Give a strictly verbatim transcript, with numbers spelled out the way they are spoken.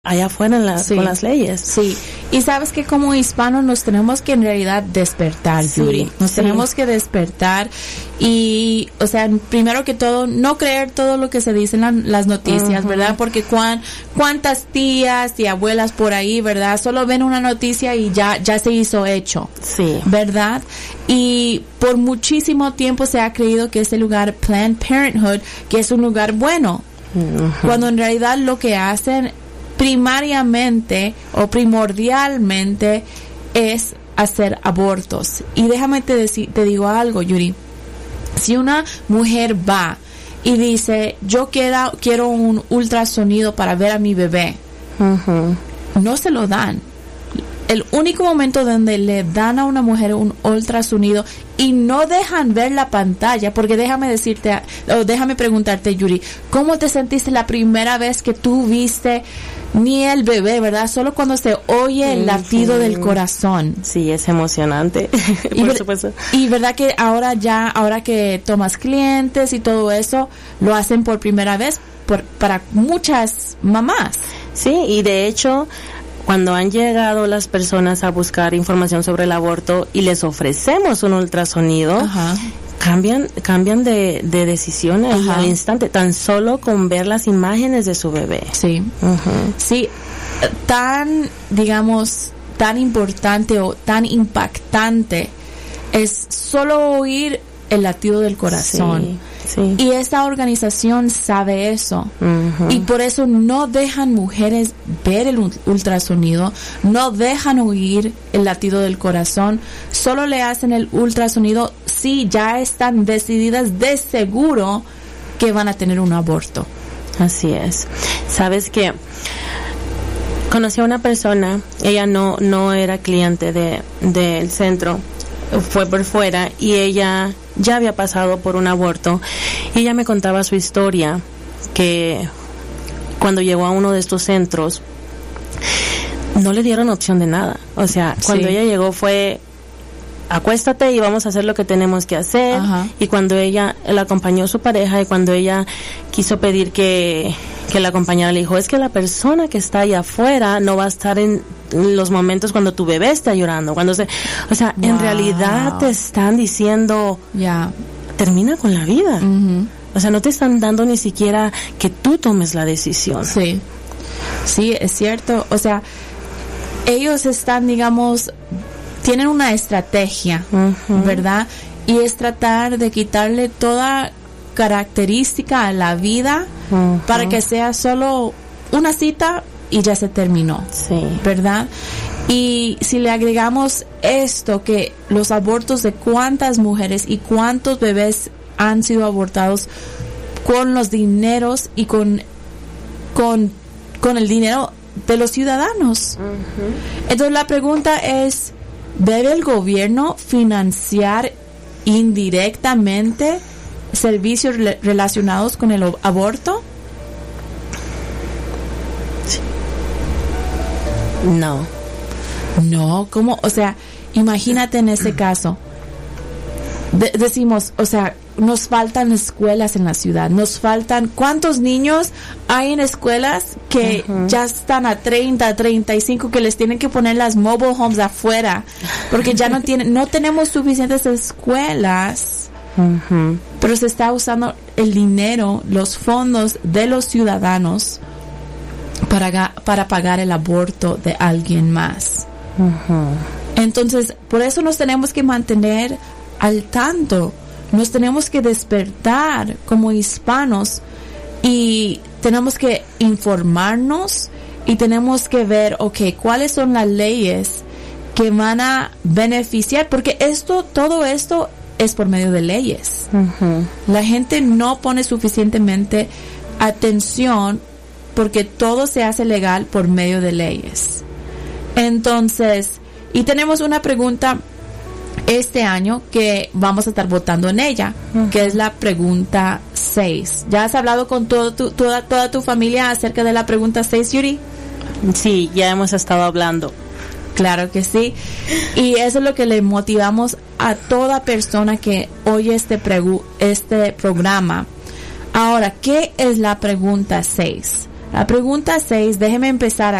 allá afuera en la, sí. con las leyes. Sí, y sabes que como hispanos nos tenemos que en realidad despertar, sí, Yuri. Nos sí. tenemos que despertar y, o sea, primero que todo, no creer todo lo que se dice en la, las noticias, uh-huh. ¿verdad? Porque cuán, cuántas tías y abuelas por ahí, ¿verdad? Solo ven una noticia y ya, ya se hizo hecho. Sí. ¿Verdad? Y por muchísimo tiempo se ha creído que este lugar, Planned Parenthood, que es un lugar bueno. Uh-huh. Cuando en realidad lo que hacen primariamente o primordialmente es hacer abortos. Y déjame te, deci- te digo algo, Yuri. Si una mujer va y dice, yo quiero, quiero un ultrasonido para ver a mi bebé, uh-huh. no se lo dan. El único momento donde le dan a una mujer un ultrasonido y no dejan ver la pantalla, porque déjame decirte, o déjame preguntarte, Yuri, ¿cómo te sentiste la primera vez que tú viste ni el bebé, verdad? Solo cuando se oye el latido del corazón. Sí, es emocionante. y, por ver, supuesto. Y verdad que ahora ya, ahora que tomas clientes y todo eso, lo hacen por primera vez por, para muchas mamás. Sí, y de hecho, cuando han llegado las personas a buscar información sobre el aborto y les ofrecemos un ultrasonido, ajá. cambian cambian de, de decisión ajá. al instante, tan solo con ver las imágenes de su bebé. Sí, uh-huh. sí, tan, digamos, tan importante o tan impactante es solo oír el latido del corazón. Sí. Sí. Y esta organización sabe eso. Uh-huh. Y por eso no dejan mujeres ver el ultrasonido, no dejan oír el latido del corazón, solo le hacen el ultrasonido si ya están decididas de seguro que van a tener un aborto. Así es. Sabes que conocí a una persona, ella no no era cliente de del centro, fue por fuera y ella ya había pasado por un aborto y ella me contaba su historia, que cuando llegó a uno de estos centros no le dieron opción de nada. O sea, cuando sí. ella llegó fue acuéstate y vamos a hacer lo que tenemos que hacer. Ajá. Y cuando ella la acompañó su pareja y cuando ella quiso pedir que que la acompañara, le dijo, es que la persona que está allá afuera no va a estar en los momentos cuando tu bebé está llorando, cuando se, o sea, wow. en realidad te están diciendo, ya, yeah. termina con la vida. Uh-huh. O sea, no te están dando ni siquiera que tú tomes la decisión. Sí, sí, es cierto. O sea, ellos están, digamos, tienen una estrategia, uh-huh. ¿verdad? Y es tratar de quitarle toda característica a la vida uh-huh. para que sea solo una cita y ya se terminó, sí. ¿verdad? Y si le agregamos esto, que los abortos de cuántas mujeres y cuántos bebés han sido abortados con los dineros y con con con el dinero de los ciudadanos. Uh-huh. Entonces la pregunta es, ¿debe el gobierno financiar indirectamente servicios re- relacionados con el aborto? No. No, ¿cómo? O sea, imagínate en ese caso. De- decimos, o sea, nos faltan escuelas en la ciudad, nos faltan, ¿cuántos niños hay en escuelas que uh-huh. ya están a treinta, treinta y cinco, que les tienen que poner las mobile homes afuera? Porque ya no tienen, no tenemos suficientes escuelas. Uh-huh. Pero se está usando el dinero, los fondos de los ciudadanos para, para pagar el aborto de alguien más. Uh-huh. Entonces, por eso nos tenemos que mantener al tanto, nos tenemos que despertar como hispanos y tenemos que informarnos y tenemos que ver, okay, cuáles son las leyes que van a beneficiar, porque esto, todo esto es por medio de leyes. Uh-huh. La gente no pone suficientemente atención porque todo se hace legal por medio de leyes. Entonces, y tenemos una pregunta este año que vamos a estar votando en ella, uh-huh. que es la pregunta seis. ¿Ya has hablado con todo tu, toda, toda tu familia acerca de la pregunta seis, Yuri? Sí, ya hemos estado hablando. Claro que sí. Y eso es lo que le motivamos a toda persona que oye este, pregu- este programa. Ahora, ¿qué es la pregunta seis? La pregunta seis, déjeme empezar